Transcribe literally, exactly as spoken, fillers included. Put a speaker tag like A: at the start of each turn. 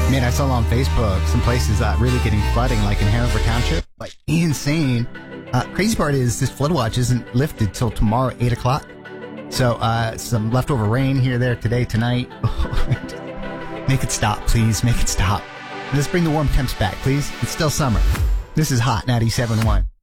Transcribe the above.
A: Man, I saw on Facebook some places uh, really getting flooding, like in Hanover Township. Like, insane. Uh, crazy part is this flood watch isn't lifted till tomorrow, eight o'clock. So, uh, some leftover rain here, there, today, tonight. Make it stop, please. Make it stop. Let's bring the warm temps back, please. It's still summer. This is Hot ninety-seven point one.